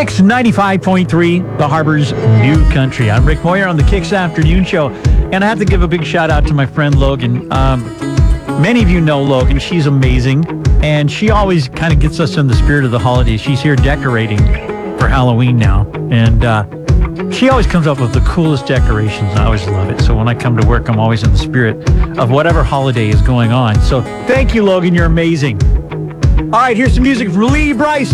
Kicks 95.3, the Harbor's new country. I'm Rick Moyer on the Kicks Afternoon Show, and I have to give a big shout out to my friend Logan. Many of you know Logan. She's amazing, and she always kind of gets us in the spirit of the holidays. She's here decorating for Halloween now, and she always comes up with the coolest decorations. I always love it. So when I come to work, I'm always in the spirit of whatever holiday is going on. So thank you, Logan. You're amazing. All right, here's some music from Lee Brice.